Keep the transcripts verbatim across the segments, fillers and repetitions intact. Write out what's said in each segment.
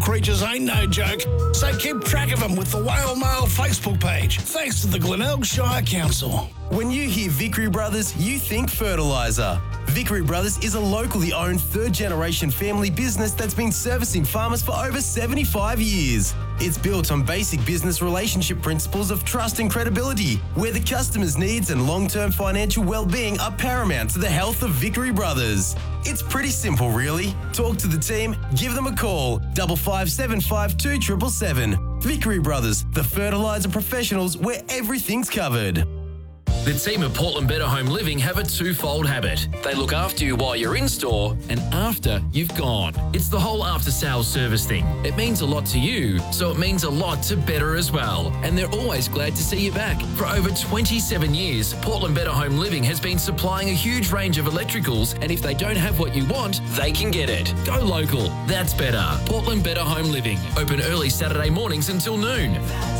creatures ain't no joke, so keep track of them with the Whale Mail Facebook page, thanks to the Glenelg Shire Council. When you hear Vickery Brothers, you think fertiliser. Vickery Brothers is a locally owned third-generation family business that's been servicing farmers for over seventy-five years. It's built on basic business relationship principles of trust and credibility, where the customer's needs and long-term financial well-being are paramount to the health of Vickery Brothers. It's pretty simple, really. Talk to the team, give them a call, double five seven five two seven seven seven. Vickery Brothers, the fertiliser professionals where everything's covered. The team at Portland Better Home Living have a twofold habit. They look after you while you're in store and after you've gone. It's the whole after-sales service thing. It means a lot to you, so it means a lot to Better as well. And they're always glad to see you back. For over twenty-seven years, Portland Better Home Living has been supplying a huge range of electricals, and if they don't have what you want, they can get it. Go local. That's better. Portland Better Home Living. Open early Saturday mornings until noon.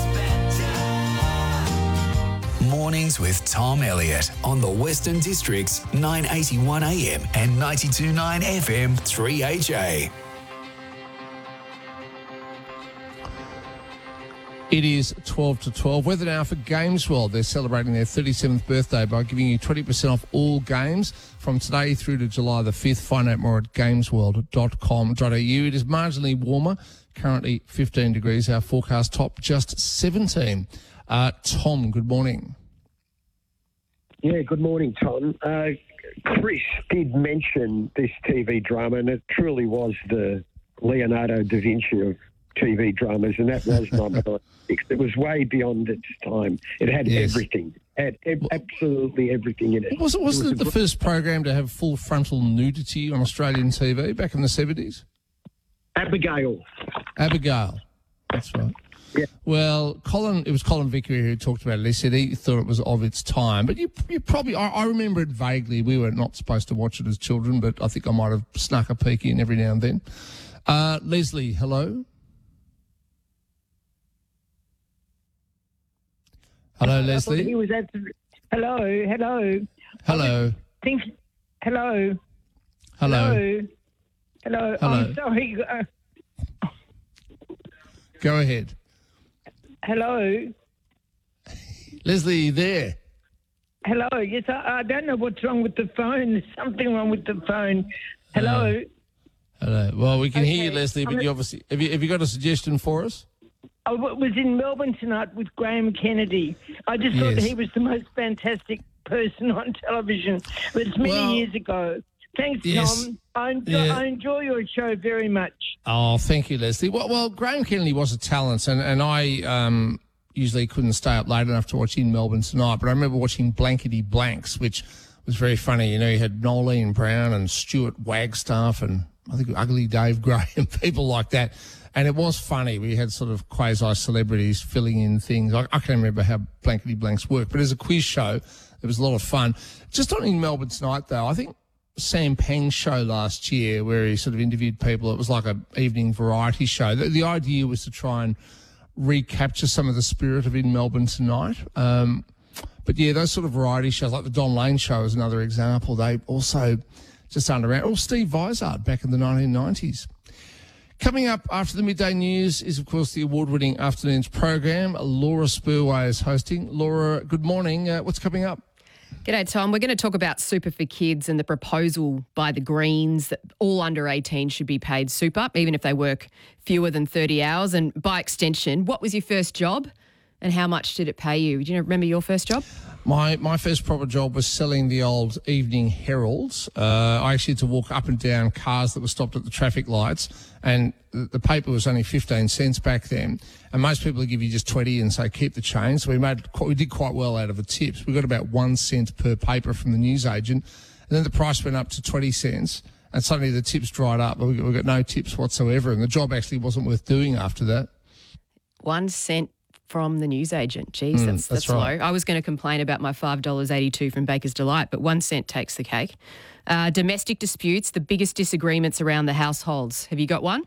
Mornings with Tom Elliott on the Western District's nine eighty-one A M and ninety-two point nine F M three H A. It is twelve to twelve. Weather now for Games World. They're celebrating their thirty-seventh birthday by giving you twenty percent off all games from today through to July the fifth. Find out more at games world dot com dot a u. It is marginally warmer, currently fifteen degrees. Our forecast top just seventeen. Uh, Tom, good morning. Yeah, good morning, Tom. Uh, Chris did mention this T V drama, and it truly was the Leonardo da Vinci of T V dramas, and that was number ninety-six. It was way beyond its time. It had Yes. everything. It had ev- absolutely everything in it. Was it, wasn't it it was the first program to have full frontal nudity on Australian T V back in the seventies? Abigail. Abigail. That's right. Yeah. Well, Colin, it was Colin Vickery who talked about it. He said he thought it was of its time. But you, you probably, I, I remember it vaguely. We were not supposed to watch it as children, but I think I might have snuck a peek in every now and then. Uh, Leslie, hello. Hello, Leslie. He was at, hello, hello. Hello. I think, hello. Hello. Hello. Hello. Hello. I'm sorry. Uh, Go ahead. hello. Leslie, you there? Hello. Yes, I, I don't know what's wrong with the phone. There's something wrong with the phone. Hello. Uh, hello. Well, we can Okay. hear you, Leslie, but I'm you a- obviously, have you, have you got a suggestion for us? I w- was in Melbourne tonight with Graham Kennedy. I just thought Yes. he was the most fantastic person on television. But it's many Well, years ago. Thanks, yes. Tom. I enjoy, Yeah. I enjoy your show very much. Oh, thank you, Leslie. Well, well Graham Kennedy was a talent, and, and I um, usually couldn't stay up late enough to watch In Melbourne Tonight, but I remember watching Blankety Blanks, which was very funny. You know, you had Nolene Brown and Stuart Wagstaff and I think Ugly Dave Graham, people like that. And it was funny. We had sort of quasi-celebrities filling in things. I, I can't remember how Blankety Blanks worked, but as a quiz show, it was a lot of fun. Just on In Melbourne Tonight, though, I think Sam Pang's show last year where he sort of interviewed people, it was like an evening variety show. The, the idea was to try and recapture some of the spirit of In Melbourne Tonight. Um, but, yeah, those sort of variety shows, like the Don Lane show is another example. They also just aren't around. Or Steve Vizard back in the nineteen nineties. Coming up after the midday news is, of course, the award-winning afternoons program. Laura Spurway is hosting. Laura, good morning. Uh, what's coming up? G'day, Tom. We're going to talk about super for kids and the proposal by the Greens that all under eighteen should be paid super, even if they work fewer than thirty hours. And by extension, what was your first job and how much did it pay you? Do you remember your first job? My my first proper job was selling the old Evening Heralds. Uh, I actually had to walk up and down cars that were stopped at the traffic lights, and the, the paper was only fifteen cents back then. And most people would give you just twenty and say keep the change. So we made quite, we did quite well out of the tips. We got about one cent per paper from the newsagent, and then the price went up to twenty cents, and suddenly the tips dried up. We got, we got no tips whatsoever, and the job actually wasn't worth doing after that. One cent from the newsagent. Geez, Mm, that's, that's that's right. low. I was going to complain about my five dollars eighty-two from Baker's Delight, but one cent takes the cake. Uh, domestic disputes, the biggest disagreements around the households. Have you got one?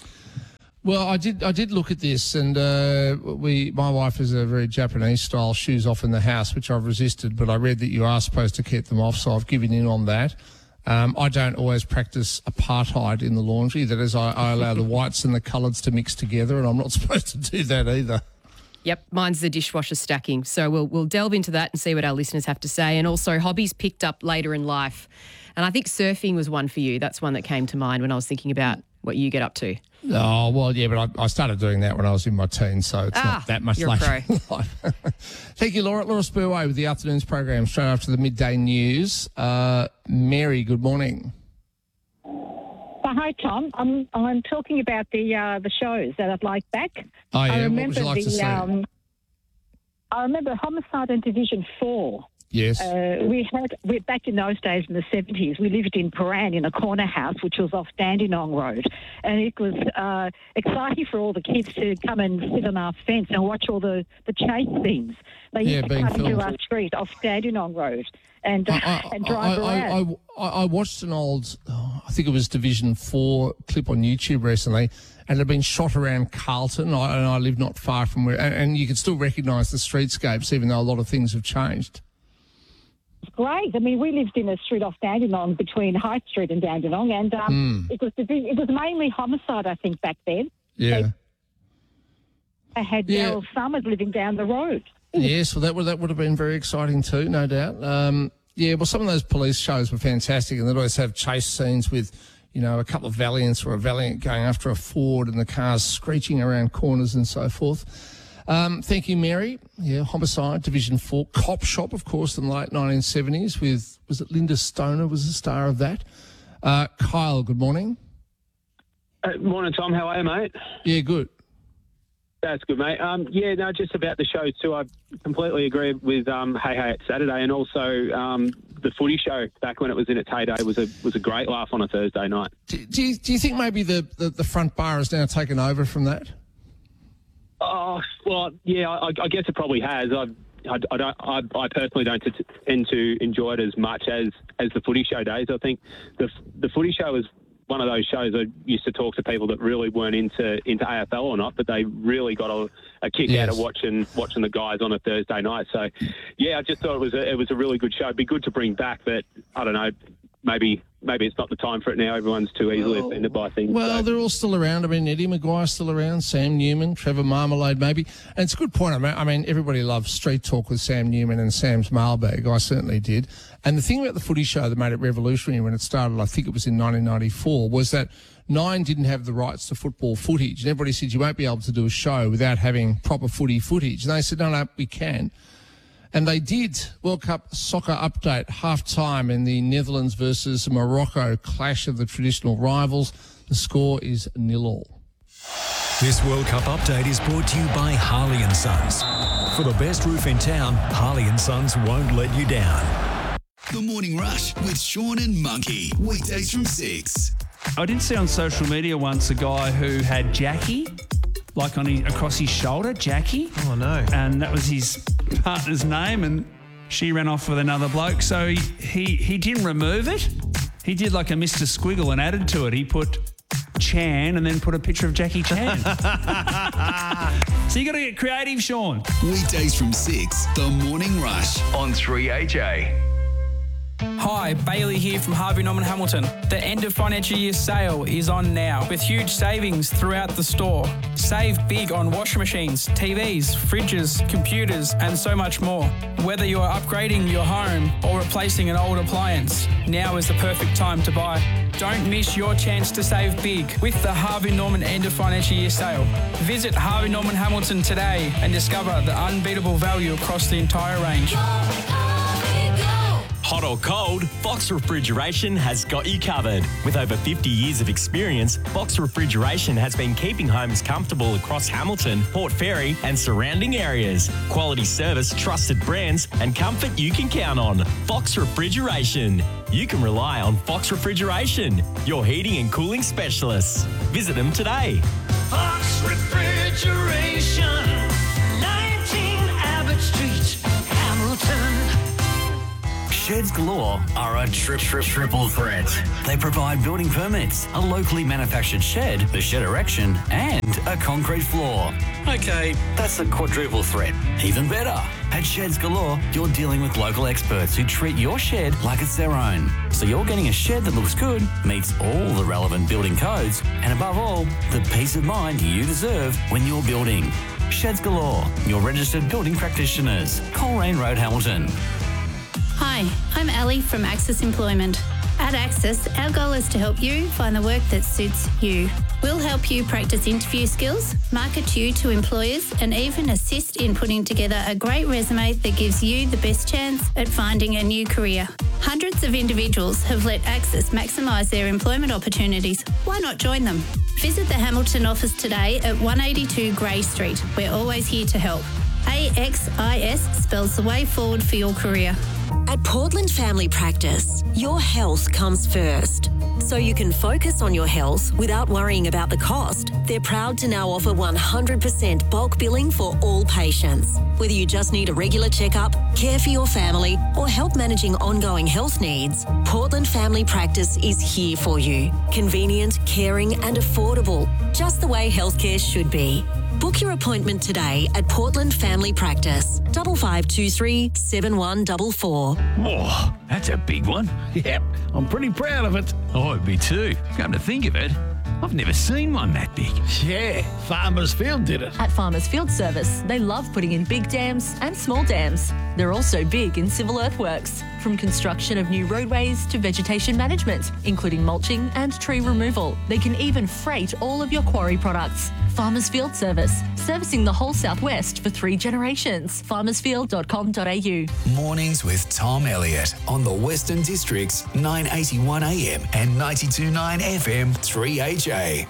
Well, I did. I did look at this, and uh, we. My wife has a very Japanese style shoes off in the house, which I've resisted. But I read that you are supposed to keep them off, so I've given in on that. Um, I don't always practice apartheid in the laundry. That is, I, I allow the whites and the colours to mix together, and I'm not supposed to do that either. Yep, mine's the dishwasher stacking. So we'll we'll delve into that and see what our listeners have to say. And also hobbies picked up later in life. And I think surfing was one for you. That's one that came to mind when I was thinking about what you get up to. Oh, well, yeah, but I, I started doing that when I was in my teens, so it's Ah, not that much you're a later pro. in life. Thank you, Laura. Laura Spurway with the afternoon's program straight after the midday news. Uh, Mary, good morning. Oh, hi, Tom. I'm I'm talking about the uh, the shows that I'd like back. Oh, yeah, I what remember would you like the, to see? Um, I remember Homicide in Division Four. Yes. Uh, we had we back in those days in the seventies. We lived in Paran in a corner house, which was off Dandenong Road, and it was uh, exciting for all the kids to come and sit on our fence and watch all the, the chase scenes. They Yeah, used to being cut into filmed. our street off Dandenong Road and uh, I, and drive I, around. I, I, I watched an old, oh, I think it was Division four clip on YouTube recently, and it had been shot around Carlton, I, and I live not far from where, and, and you can still recognise the streetscapes, even though a lot of things have changed. Great. I mean, we lived in a street off Dandenong between High Street and Dandenong, and um, Mm. it was it was mainly homicide, I think, back then. Yeah. I had Yeah. Daryl Summers living down the road. Yes, well, that would that would have been very exciting too, no doubt. Um, yeah, well, some of those police shows were fantastic, and they'd always have chase scenes with, you know, a couple of Valiants or a Valiant going after a Ford and the cars screeching around corners and so forth. Um, thank you, Mary. Yeah, Homicide, Division four. Cop Shop, of course, in the late nineteen seventies with, was it Linda Stoner was the star of that? Uh, Kyle, good morning. Uh, morning, Tom. How are you, mate? Yeah, good. That's good, mate. Um, yeah, no, just about the shows too. I completely agree with um, Hey Hey It's Saturday, and also um, the Footy Show back when it was in its heyday was a was a great laugh on a Thursday night. Do, do, you, do you think maybe the, the, the front bar has now taken over from that? Oh well, yeah, I, I guess it probably has. I, I, I don't. I, I personally don't t- tend to enjoy it as much as, as the Footy Show days. I think the the Footy Show was one of those shows I used to talk to people that really weren't into into A F L or not, but they really got a, a kick Yes. out of watching watching the guys on a Thursday night. So, yeah, I just thought it was a, it was a really good show. It'd be good to bring back, but I don't know. Maybe maybe it's not the time for it now. Everyone's too easily Well, offended by things. Well, so. they're all still around. I mean, Eddie Maguire's still around, Sam Newman, Trevor Marmalade maybe. And it's a good point. I mean, I mean, everybody loves Street Talk with Sam Newman and Sam's mailbag. I certainly did. And the thing about the Footy Show that made it revolutionary when it started, I think it was in nineteen ninety-four, was that Nine didn't have the rights to football footage. And everybody said, you won't be able to do a show without having proper footy footage. And they said, no, no, we can. And they did. World Cup soccer update, half-time in the Netherlands versus Morocco clash of the traditional rivals. The score is nil all. This World Cup update is brought to you by Harley and Sons. For the best roof in town, Harley and Sons won't let you down. The Morning Rush with Sean and Monkey. Weekdays from six. I did see on social media once a guy who had Jackie, like on his, across his shoulder, Jackie. Oh, no. And that was his partner's name, and she ran off with another bloke. So he, he, he didn't remove it. He did like a Mister Squiggle and added to it. He put Chan and then put a picture of Jackie Chan. So you got to get creative, Sean. Weekdays from six. The Morning Rush on three A J. Hi, Bailey here from Harvey Norman Hamilton. The end of financial year sale is on now with huge savings throughout the store. Save big on washing machines, T Vs, fridges, computers, and so much more. Whether you are upgrading your home or replacing an old appliance, now is the perfect time to buy. Don't miss your chance to save big with the Harvey Norman end of financial year sale. Visit Harvey Norman Hamilton today and discover the unbeatable value across the entire range. Hot or cold, Fox Refrigeration has got you covered. With over fifty years of experience, Fox Refrigeration has been keeping homes comfortable across Hamilton, Port Fairy and surrounding areas. Quality service, trusted brands and comfort you can count on. Fox Refrigeration. You can rely on Fox Refrigeration, your heating and cooling specialists. Visit them today. Fox Refrigeration, nineteen Abbott Street, Hamilton. Sheds Galore are a trip, trip, triple threat. They provide building permits, a locally manufactured shed, the shed erection, and a concrete floor. Okay, that's a quadruple threat. Even better. At Sheds Galore, you're dealing with local experts who treat your shed like it's their own. So you're getting a shed that looks good, meets all the relevant building codes, and above all, the peace of mind you deserve when you're building. Sheds Galore, your registered building practitioners. Coleraine Road, Hamilton. Hi, I'm Ali from Access Employment. At Access, our goal is to help you find the work that suits you. We'll help you practice interview skills, market you to employers, and even assist in putting together a great resume that gives you the best chance at finding a new career. Hundreds of individuals have let Access maximise their employment opportunities. Why not join them? Visit the Hamilton office today at one eighty-two Grey Street. We're always here to help. A X I S spells the way forward for your career. At Portland Family Practice, your health comes first. So you can focus on your health without worrying about the cost. They're proud to now offer one hundred percent bulk billing for all patients. Whether you just need a regular checkup, care for your family, or help managing ongoing health needs, Portland Family Practice is here for you. Convenient, caring, and affordable, just the way healthcare should be. Book your appointment today at Portland Family Practice, five five two three, seven one four four. Whoa, that's a big one. Yep, I'm pretty proud of it. Oh, me too. Come to think of it, I've never seen one that big. Yeah, Farmers Field did it. At Farmers Field Service, they love putting in big dams and small dams. They're also big in civil earthworks, from construction of new roadways to vegetation management, including mulching and tree removal. They can even freight all of your quarry products. Farmers Field Service, servicing the whole southwest for three generations. farmers field dot com dot a u. Mornings with Tom Elliott on the Western District's nine eighty-one A M and ninety-two point nine F M three H A.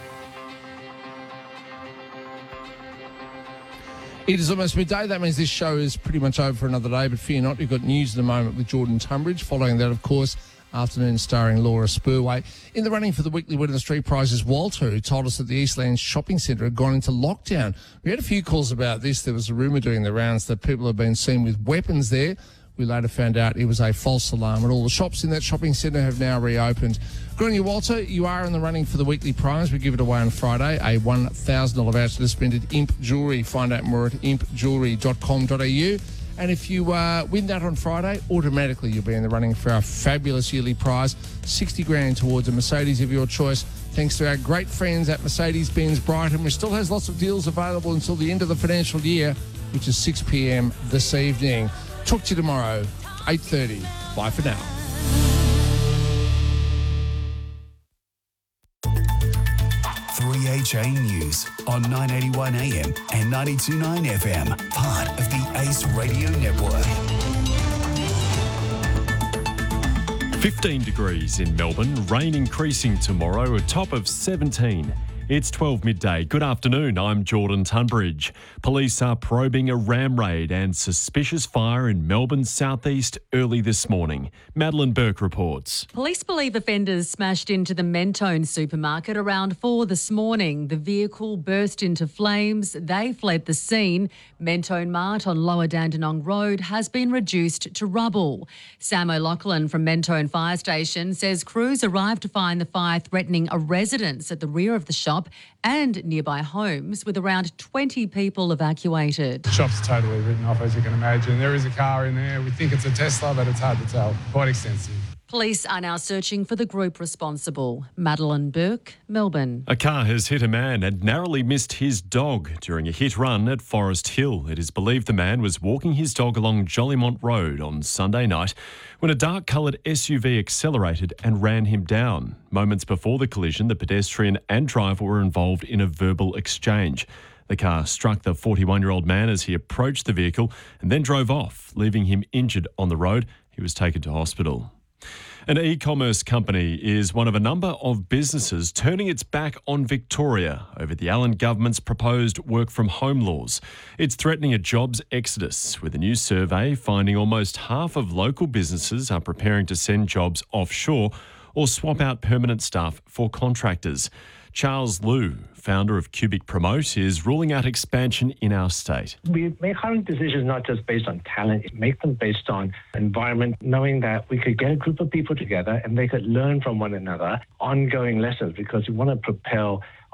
It is almost midday. That means this show is pretty much over for another day, but fear not, you've got news in a moment with Jordan Tunbridge. Following that, of course, afternoon starring Laura Spurway. In the running for the weekly Win in the Street prizes, Walter, who told us that the Eastlands Shopping Centre had gone into lockdown. We had a few calls about this. There was a rumour doing the rounds that people have been seen with weapons there. We later found out it was a false alarm, and all the shops in that shopping centre have now reopened. Good on you, Walter. You are in the running for the weekly prize. We give it away on Friday, a one thousand dollars voucher to spend at Imp Jewellery. Find out more at imp jewellery dot com dot a u. And if you uh, win that on Friday, automatically you'll be in the running for our fabulous yearly prize, sixty grand towards a Mercedes of your choice, thanks to our great friends at Mercedes-Benz Brighton, which still has lots of deals available until the end of the financial year, which is six p m this evening. Talk to you tomorrow, eight thirty. Bye for now. three H A News on nine eighty-one A M and ninety-two point nine F M, part of the Ace Radio Network. fifteen degrees in Melbourne, rain increasing tomorrow, a top of seventeen. It's twelve midday. Good afternoon, I'm Jordan Tunbridge. Police are probing a ram raid and suspicious fire in Melbourne's southeast early this morning. Madeline Burke reports. Police believe offenders smashed into the Mentone supermarket around four this morning. The vehicle burst into flames. They fled the scene. Mentone Mart on Lower Dandenong Road has been reduced to rubble. Sam O'Loughlin from Mentone Fire Station says crews arrived to find the fire threatening a residence at the rear of the shop and nearby homes, with around twenty people evacuated. The shop's totally written off, as you can imagine. There is a car in there. We think it's a Tesla, but it's hard to tell. Quite extensive. Police are now searching for the group responsible. Madeline Burke, Melbourne. A car has hit a man and narrowly missed his dog during a hit-run at Forest Hill. It is believed the man was walking his dog along Jollymont Road on Sunday night when a dark-coloured S U V accelerated and ran him down. Moments before the collision, the pedestrian and driver were involved in a verbal exchange. The car struck the forty-one-year-old man as he approached the vehicle and then drove off, leaving him injured on the road. He was taken to hospital. An e-commerce company is one of a number of businesses turning its back on Victoria over the Allen government's proposed work-from-home laws. It's threatening a jobs exodus, with a new survey finding almost half of local businesses are preparing to send jobs offshore or swap out permanent staff for contractors. Charles Liu, founder of Cubic Promote, is ruling out expansion in our state. We make hiring decisions not just based on talent, make them based on environment, knowing that we could get a group of people together and they could learn from one another, ongoing lessons, because we want to propel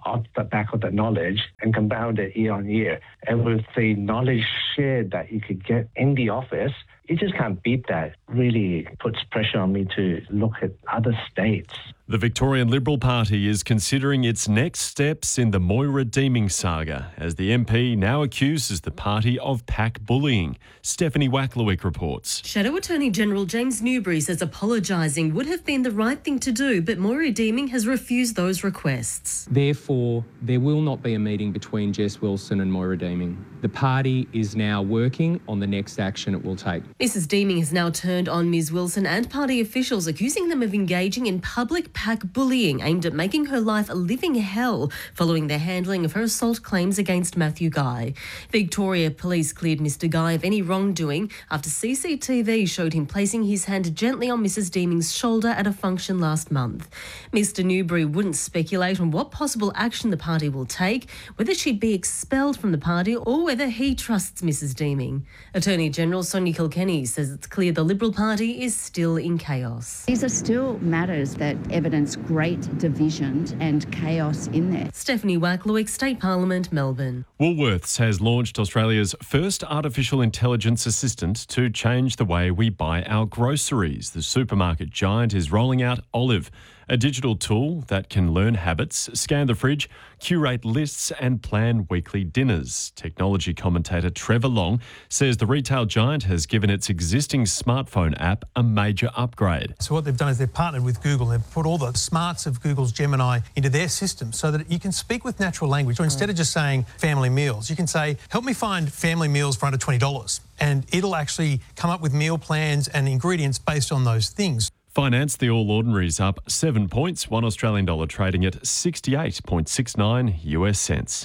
off the back of the knowledge and compound it year on year. And with the knowledge shared that you could get in the office, you just can't beat that. Really puts pressure on me to look at other states. The Victorian Liberal Party is considering its next steps in the Moira Deeming saga, as the M P now accuses the party of pack bullying. Stephanie Wacklewick reports. Shadow Attorney General James Newbury says apologising would have been the right thing to do, but Moira Deeming has refused those requests. Therefore, there will not be a meeting between Jess Wilson and Moira Deeming. The party is now working on the next action it will take. Missus Deeming has now turned on Miz Wilson and party officials, accusing them of engaging in public pack bullying aimed at making her life a living hell following their handling of her assault claims against Matthew Guy. Victoria Police cleared Mister Guy of any wrongdoing after C C T V showed him placing his hand gently on Missus Deeming's shoulder at a function last month. Mister Newbury wouldn't speculate on what possible action the party will take, whether she'd be expelled from the party or whether he trusts Missus Deeming. Attorney General Sonia Kilkenny says it's clear the Liberal Party is still in chaos. These are still matters that evidence great division and chaos in there. Stephanie Wacklewick, State Parliament, Melbourne. Woolworths has launched Australia's first artificial intelligence assistant to change the way we buy our groceries. The supermarket giant is rolling out Olive, a digital tool that can learn habits, scan the fridge, curate lists and plan weekly dinners. Technology commentator Trevor Long says the retail giant has given its existing smartphone app a major upgrade. So what they've done is they've partnered with Google. They've put all the smarts of Google's Gemini into their system so that you can speak with natural language. So instead of just saying family meals, you can say, help me find family meals for under twenty dollars. And it'll actually come up with meal plans and ingredients based on those things. Finance, the All Ordinaries up seven points, one Australian dollar trading at sixty-eight point six nine U S cents.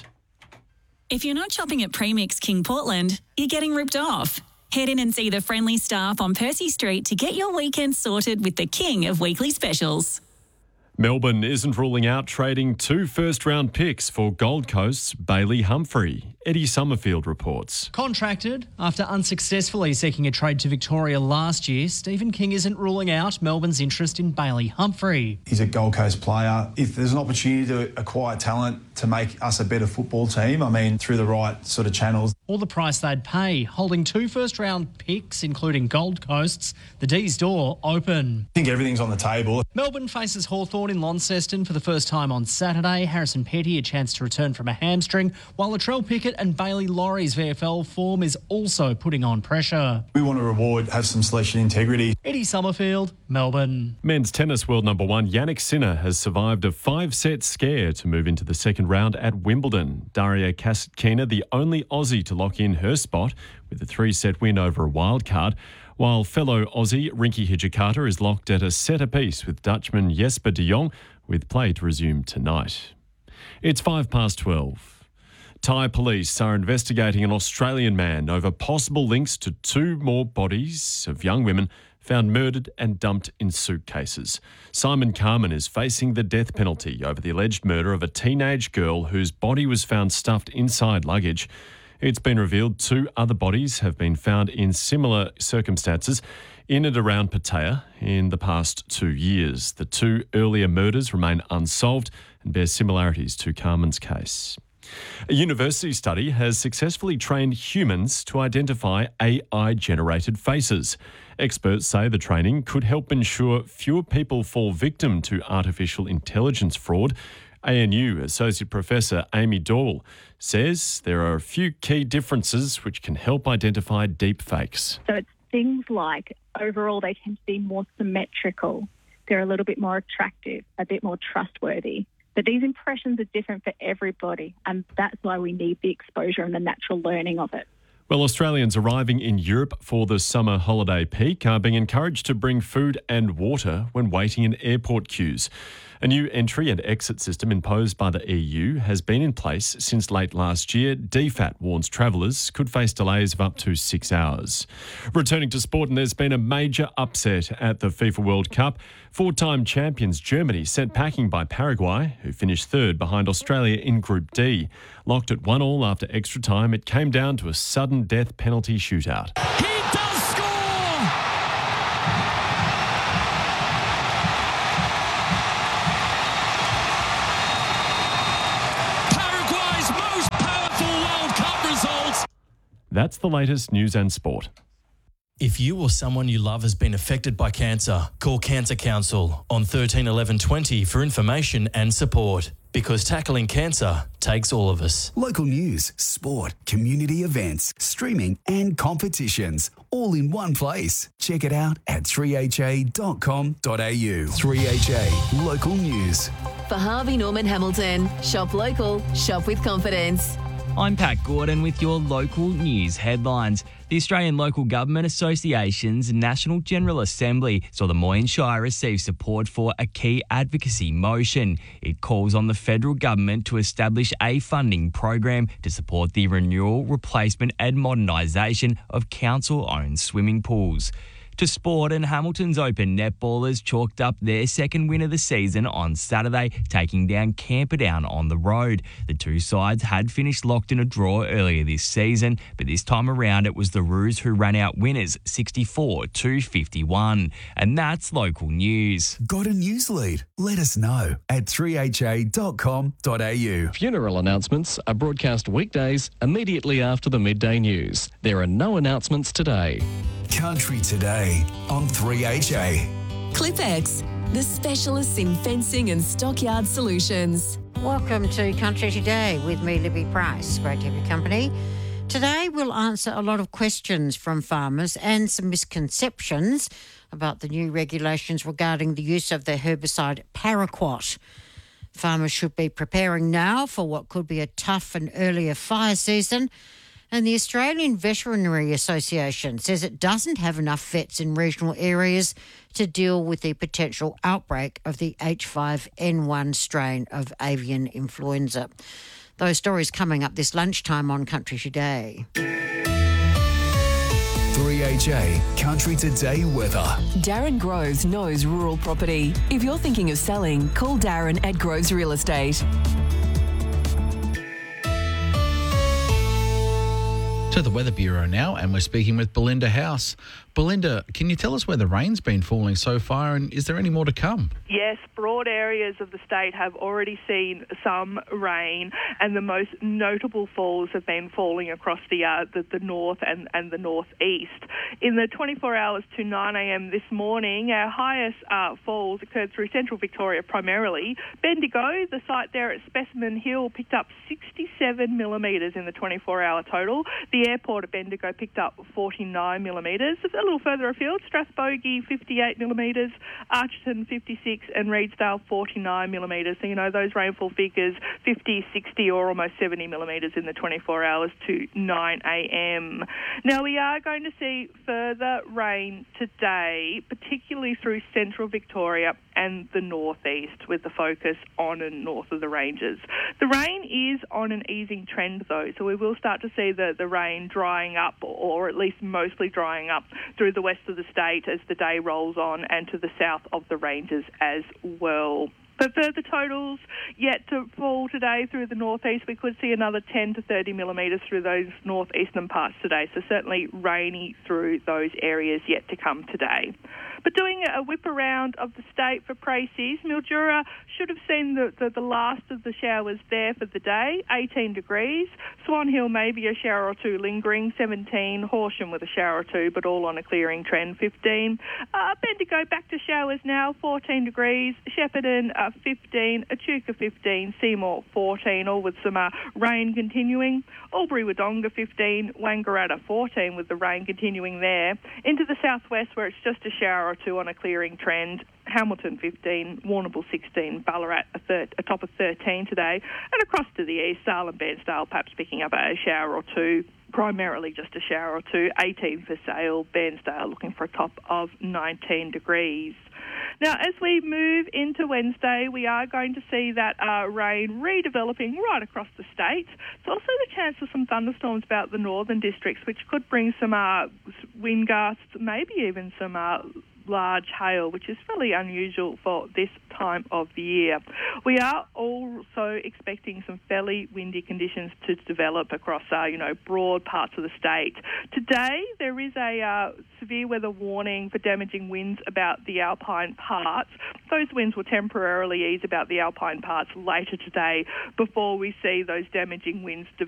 If you're not shopping at Premix King Portland, you're getting ripped off. Head in and see the friendly staff on Percy Street to get your weekend sorted with the king of weekly specials. Melbourne isn't ruling out trading two first-round picks for Gold Coast's Bailey Humphrey. Eddie Summerfield reports. Contracted after unsuccessfully seeking a trade to Victoria last year, Stephen King isn't ruling out Melbourne's interest in Bailey Humphrey. He's a Gold Coast player. If there's an opportunity to acquire talent to make us a better football team, I mean, through the right sort of channels. Or the price they'd pay, holding two first-round picks, including Gold Coast's, the D's door open. I think everything's on the table. Melbourne faces Hawthorn in Launceston for the first time on Saturday. Harrison Petty a chance to return from a hamstring, while Latrell Pickett and Bailey Laurie's V F L form is also putting on pressure. We want to reward, have some selection integrity. Eddie Summerfield, Melbourne. Men's tennis world number one Yannick Sinner has survived a five-set scare to move into the second round at Wimbledon. Daria Kasatkina, the only Aussie to lock in her spot with a three-set win over a wildcard, while fellow Aussie Rinky Hijikata is locked at a set apiece with Dutchman Jesper de Jong, with play to resume tonight. It's five past twelve. Thai police are investigating an Australian man over possible links to two more bodies of young women found murdered and dumped in suitcases. Simon Carmen is facing the death penalty over the alleged murder of a teenage girl whose body was found stuffed inside luggage. It's been revealed two other bodies have been found in similar circumstances in and around Pattaya in the past two years. The two earlier murders remain unsolved and bear similarities to Carmen's case. A university study has successfully trained humans to identify A I-generated faces. Experts say the training could help ensure fewer people fall victim to artificial intelligence fraud. A N U Associate Professor Amy Dowell says there are a few key differences which can help identify deep fakes. So it's things like overall they tend to be more symmetrical. They're a little bit more attractive, a bit more trustworthy. But these impressions are different for everybody, and that's why we need the exposure and the natural learning of it. Well, Australians arriving in Europe for the summer holiday peak are being encouraged to bring food and water when waiting in airport queues. A new entry and exit system imposed by the E U has been in place since late last year. D FAT warns travellers could face delays of up to six hours. Returning to sport, and there's been a major upset at the FIFA World Cup. Four-time champions Germany sent packing by Paraguay, who finished third behind Australia in Group D. Locked at one all after extra time, it came down to a sudden death penalty shootout. He does score! That's the latest news and sport. If you or someone you love has been affected by cancer, call Cancer Council on thirteen eleven twenty for information and support. Because tackling cancer takes all of us. Local news, sport, community events, streaming and competitions, all in one place. Check it out at three h a dot com dot a u. three H A Local News. For Harvey Norman Hamilton, shop local, shop with confidence. I'm Pat Gordon with your local news headlines. The Australian Local Government Association's National General Assembly saw the Moyne Shire receive support for a key advocacy motion. It calls on the federal government to establish a funding program to support the renewal, replacement and modernisation of council-owned swimming pools. To sport, and Hamilton's Open netballers chalked up their second win of the season on Saturday, taking down Camperdown on the road. The two sides had finished locked in a draw earlier this season, but this time around it was the Roos who ran out winners sixty-four to fifty-one. And that's local news. Got a news lead? Let us know at three h a dot com dot a u. Funeral announcements are broadcast weekdays immediately after the midday news. There are no announcements today. Country Today on three H A. Clipex, the specialists in fencing and stockyard solutions. Welcome to Country Today with me, Libby Price. Great to have your company. Today we'll answer a lot of questions from farmers and some misconceptions about the new regulations regarding the use of the herbicide paraquat. Farmers should be preparing now for what could be a tough and earlier fire season. And the Australian Veterinary Association says it doesn't have enough vets in regional areas to deal with the potential outbreak of the H five N one strain of avian influenza. Those stories coming up this lunchtime on Country Today. three H A Country Today weather. Darren Groves knows rural property. If you're thinking of selling, call Darren at Groves Real Estate. To the Weather Bureau now, and we're speaking with Belinda House. Belinda, can you tell us where the rain's been falling so far, and is there any more to come? Yes, broad areas of the state have already seen some rain, and the most notable falls have been falling across the uh, the, the north and, and the northeast. In the twenty-four hours to nine a m this morning, our highest uh, falls occurred through central Victoria primarily. Bendigo, the site there at Specimen Hill, picked up sixty-seven millimetres in the twenty-four hour total. The airport at Bendigo picked up forty-nine millimetres. A little further afield, Strathbogie fifty-eight millimetres, Archerton fifty-six and Reedsdale forty-nine millimetres. So, you know, those rainfall figures, fifty, sixty or almost seventy millimetres in the twenty-four hours to nine a m. Now, we are going to see further rain today, particularly through central Victoria and the northeast, with the focus on and north of the ranges. The rain is on an easing trend, though, so we will start to see the, the rain drying up, or at least mostly drying up, through the west of the state as the day rolls on, and to the south of the ranges as well. For further totals yet to fall today through the northeast, we could see another ten to thirty millimetres through those northeastern parts today. So certainly rainy through those areas yet to come today. But doing a whip around of the state for Precies, Mildura should have seen the, the, the last of the showers there for the day, eighteen degrees. Swan Hill maybe a shower or two lingering, seventeen. Horsham with a shower or two, but all on a clearing trend, fifteen. Uh, Bendigo back to showers now, fourteen degrees. Shepparton uh, fifteen, Echuca fifteen, Seymour fourteen, all with some uh, rain continuing. Albury Wodonga fifteen, Wangaratta fourteen with the rain continuing there. Into the southwest where it's just a shower or two on a clearing trend. Hamilton fifteen, Warrnambool sixteen, Ballarat a, thir- a top of thirteen today. And across to the east, Sale and Bairnsdale perhaps picking up a shower or two, primarily just a shower or two. eighteen for Sale, Bairnsdale looking for a top of nineteen degrees. Now, as we move into Wednesday, we are going to see that uh, rain redeveloping right across the state. There's also the chance of some thunderstorms about the northern districts, which could bring some uh, wind gusts, maybe even some uh, large hail, which is fairly unusual for this time of the year. We are also expecting some fairly windy conditions to develop across, uh, you know, broad parts of the state. Today, there is a uh, severe weather warning for damaging winds about the alpine parts. Those winds will temporarily ease about the alpine parts later today before we see those damaging winds develop